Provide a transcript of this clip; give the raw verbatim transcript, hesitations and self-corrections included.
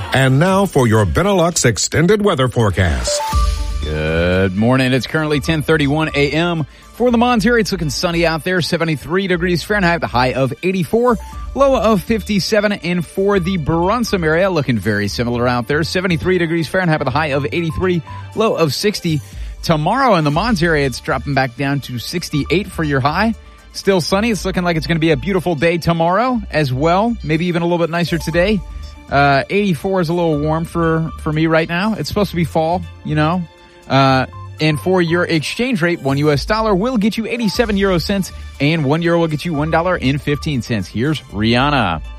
And now for your Benelux extended weather forecast. Good morning. It's currently ten thirty-one a.m. For the Mons area, it's looking sunny out there, seventy-three degrees Fahrenheit, the high of eighty-four, low of fifty-seven. And for the Brunssum area, looking very similar out there, seventy-three degrees Fahrenheit, the high of eighty-three, low of sixty. Tomorrow in the Mons area, it's dropping back down to sixty-eight for your high. Still sunny. It's looking like it's going to be a beautiful day tomorrow as well. Maybe even a little bit nicer today. Uh, eighty-four is a little warm for, for me right now. It's supposed to be fall, you know. Uh, and for your exchange rate, one U S dollar will get you eighty-seven euro cents and one euro will get you one dollar and fifteen cents. Here's Rihanna.